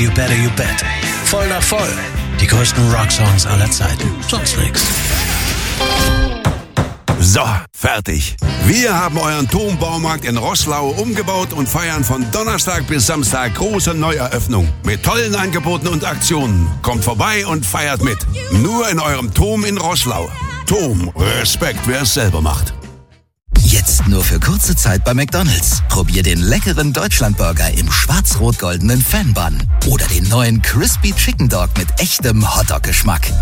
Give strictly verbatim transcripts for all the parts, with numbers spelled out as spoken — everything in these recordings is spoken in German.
You Better You Bet. Voll nach voll. Die größten Rocksongs aller Zeiten. Sonst nix. So, fertig. Wir haben euren Turm-Baumarkt in Roßlau umgebaut und feiern von Donnerstag bis Samstag große Neueröffnung. Mit tollen Angeboten und Aktionen. Kommt vorbei und feiert mit. Nur in eurem Turm in Roßlau. Turm, Respekt, wer es selber macht. Jetzt nur für kurze Zeit bei McDonald's. Probier den leckeren Deutschlandburger im schwarz-rot-goldenen Fan-Bun. Oder den neuen Crispy Chicken Dog mit echtem Hotdog-Geschmack.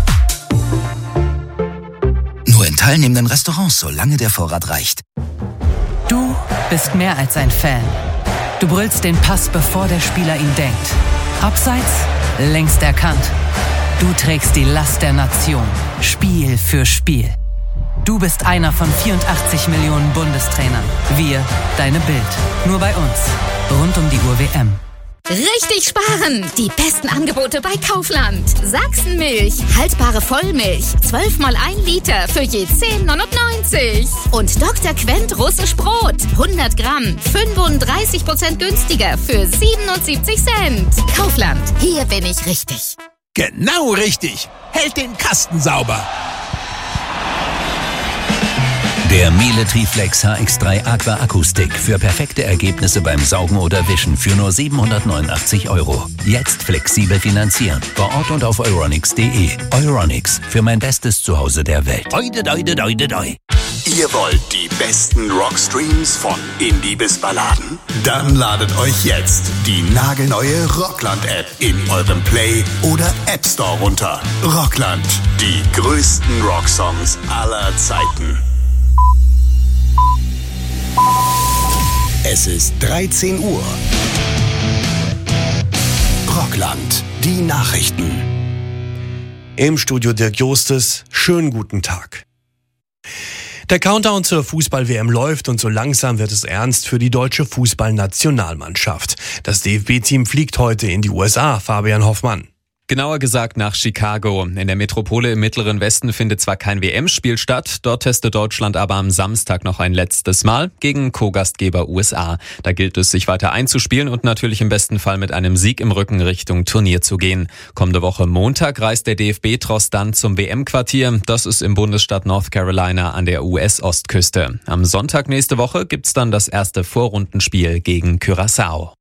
Nur in teilnehmenden Restaurants, solange der Vorrat reicht. Du bist mehr als ein Fan. Du brüllst den Pass, bevor der Spieler ihn denkt. Abseits, längst erkannt. Du trägst die Last der Nation. Spiel für Spiel. Du bist einer von vierundachtzig Millionen Bundestrainern. Wir, deine Bild. Nur bei uns. Rund um die Uhr W M. Richtig sparen! Die besten Angebote bei Kaufland. Sachsenmilch, haltbare Vollmilch, zwölf mal ein Liter für je zehn neunundneunzig. Und Doktor Quent russisch Brot, hundert Gramm, fünfunddreißig Prozent günstiger für siebenundsiebzig Cent. Kaufland, hier bin ich richtig. Genau richtig. Hält den Kasten sauber. Der Miele Triflex H X drei Aqua Akkustick für perfekte Ergebnisse beim Saugen oder Wischen für nur siebenhundertneunundachtzig Euro. Jetzt flexibel finanzieren. Vor Ort und auf euronics punkt de. Euronics, für mein bestes Zuhause der Welt. Oide, oide, oide, oide. Ihr wollt die besten Rockstreams von Indie bis Balladen? Dann ladet euch jetzt die nagelneue Rockland-App in eurem Play- oder App Store runter. Rockland, die größten Rocksongs aller Zeiten. Es ist dreizehn Uhr. Rockland, die Nachrichten. Im Studio Dirk Jostes, schönen guten Tag. Der Countdown zur Fußball-W M läuft und so langsam wird es ernst für die deutsche Fußballnationalmannschaft. Das D F B-Team fliegt heute in die U S A, Fabian Hoffmann. Genauer gesagt nach Chicago. In der Metropole im Mittleren Westen findet zwar kein W M-Spiel statt, dort testet Deutschland aber am Samstag noch ein letztes Mal gegen Co-Gastgeber U S A. Da gilt es, sich weiter einzuspielen und natürlich im besten Fall mit einem Sieg im Rücken Richtung Turnier zu gehen. Kommende Woche Montag reist der D F B-Tross dann zum W M-Quartier. Das ist im Bundesstaat North Carolina an der U S-Ostküste. Am Sonntag nächste Woche gibt's dann das erste Vorrundenspiel gegen Curaçao.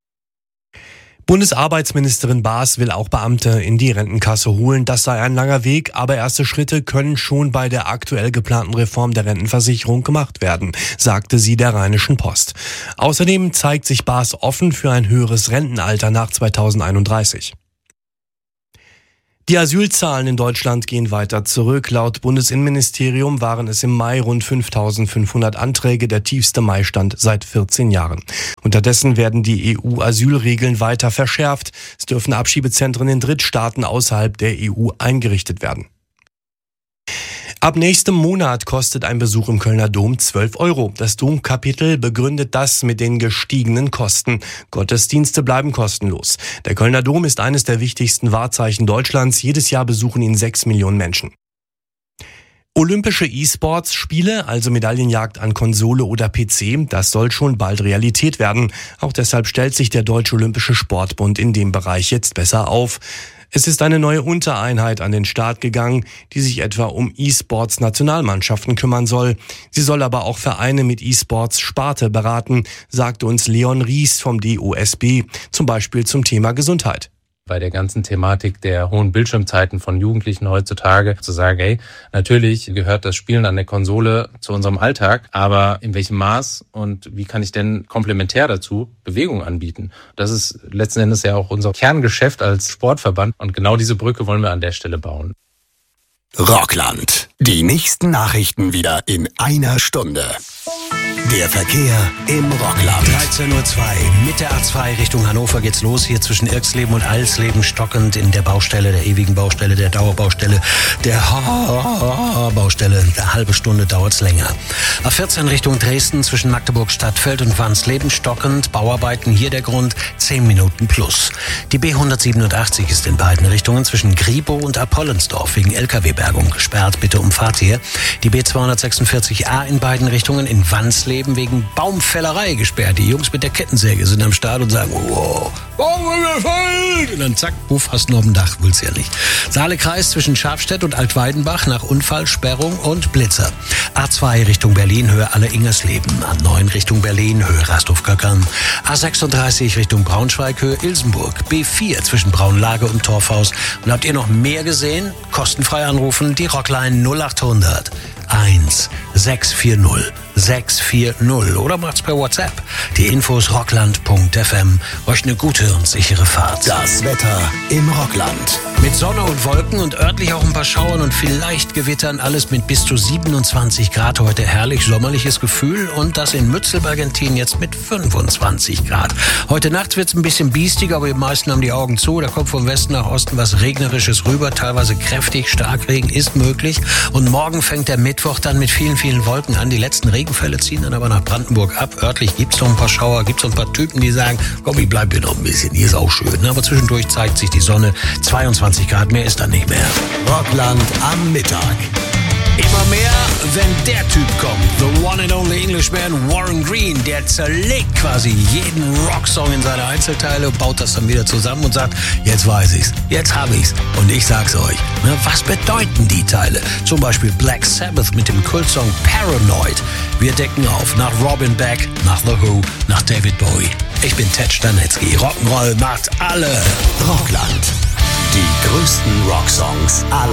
Bundesarbeitsministerin Baas will auch Beamte in die Rentenkasse holen. Das sei ein langer Weg, aber erste Schritte können schon bei der aktuell geplanten Reform der Rentenversicherung gemacht werden, sagte sie der Rheinischen Post. Außerdem zeigt sich Baas offen für ein höheres Rentenalter nach zweitausendeinunddreißig. Die Asylzahlen in Deutschland gehen weiter zurück. Laut Bundesinnenministerium waren es im Mai rund fünftausendfünfhundert Anträge, der tiefste Maistand seit vierzehn Jahren. Unterdessen werden die E U-Asylregeln weiter verschärft. Es dürfen Abschiebezentren in Drittstaaten außerhalb der E U eingerichtet werden. Ab nächstem Monat kostet ein Besuch im Kölner Dom zwölf Euro. Das Domkapitel begründet das mit den gestiegenen Kosten. Gottesdienste bleiben kostenlos. Der Kölner Dom ist eines der wichtigsten Wahrzeichen Deutschlands. Jedes Jahr besuchen ihn sechs Millionen Menschen. Olympische E-Sports-Spiele, also Medaillenjagd an Konsole oder P C, das soll schon bald Realität werden. Auch deshalb stellt sich der Deutsche Olympische Sportbund in dem Bereich jetzt besser auf. Es ist eine neue Untereinheit an den Start gegangen, die sich etwa um E-Sports-Nationalmannschaften kümmern soll. Sie soll aber auch Vereine mit E-Sports-Sparte beraten, sagte uns Leon Ries vom D O S B, zum Beispiel zum Thema Gesundheit. Bei der ganzen Thematik der hohen Bildschirmzeiten von Jugendlichen heutzutage zu sagen, ey, natürlich gehört das Spielen an der Konsole zu unserem Alltag, aber in welchem Maß und wie kann ich denn komplementär dazu Bewegung anbieten? Das ist letzten Endes ja auch unser Kerngeschäft als Sportverband und genau diese Brücke wollen wir an der Stelle bauen. Rockland. Die nächsten Nachrichten wieder in einer Stunde. Der Verkehr im Rockland. dreizehn Uhr zwei mit der A zwei Richtung Hannover geht's los. Hier zwischen Irksleben und Alsleben stockend in der Baustelle, der ewigen Baustelle, der Dauerbaustelle, der Baustelle. Eine halbe Stunde dauert's länger. A vierzehn Richtung Dresden zwischen Magdeburg Stadtfeld und Wansleben stockend. Bauarbeiten, hier der Grund, zehn Minuten plus. Die B hundertsiebenundachtzig ist in beiden Richtungen zwischen Griebow und Apollensdorf wegen L K W-Bergung gesperrt. Bitte umfahrt hier. Die B zweihundertsechsundvierzig A in beiden Richtungen in Wansleben wegen Baumfällerei gesperrt. Die Jungs mit der Kettensäge sind am Start und sagen, wow, Und dann zack, puff, hast du noch auf dem Dach, willst ja nicht. Saale-Kreis zwischen Schafstedt und Altweidenbach nach Unfall, Sperrung und Blitzer. A zwei Richtung Berlin, Höhe Alle-Ingersleben. A neun Richtung Berlin, Höhe Rasthof-Köckern. A sechsunddreißig Richtung Braunschweig, Höhe Ilsenburg. B vier zwischen Braunlage und Torfhaus. Und habt ihr noch mehr gesehen? Kostenfrei anrufen, die Rockline null achthundert eins sechs vier null sechs vier null oder macht's per WhatsApp. Die Infos rockland punkt f m. Euch eine gute und sichere Fahrt. Das Wetter im Rockland. Mit Sonne und Wolken und örtlich auch ein paar Schauern und vielleicht Gewittern. Alles mit bis zu siebenundzwanzig Grad. Heute herrlich sommerliches Gefühl. Und das in Mützelbergentin jetzt mit fünfundzwanzig Grad. Heute Nacht wird's ein bisschen biestiger, aber die meisten haben die Augen zu. Da kommt vom Westen nach Osten was Regnerisches rüber. Teilweise kräftig, Starkregen ist möglich. Und morgen fängt der Mittwoch dann mit vielen, vielen Wolken an. Die letzten Regenfälle ziehen dann aber nach Brandenburg ab. Örtlich gibt's noch ein paar Schauer. Gibt's noch ein paar Typen, die sagen, komm, ich bleib hier noch ein bisschen. Hier ist auch schön. Aber zwischendurch zeigt sich die Sonne. zweiundzwanzig Grad mehr ist dann nicht mehr. Rockland am Mittag. Immer mehr, wenn der Typ kommt. The one and only Englishman Warren Green. Der zerlegt quasi jeden Rocksong in seine Einzelteile, baut das dann wieder zusammen und sagt, jetzt weiß ich's, jetzt hab ich's. Und ich sag's euch, ne, was bedeuten die Teile? Zum Beispiel Black Sabbath mit dem Kultsong Paranoid. Wir decken auf nach Robin Beck, nach The Who, nach David Bowie. Ich bin Ted Stanetzky. Rock'n'Roll macht alle. Rockland. Die größten Rocksongs aller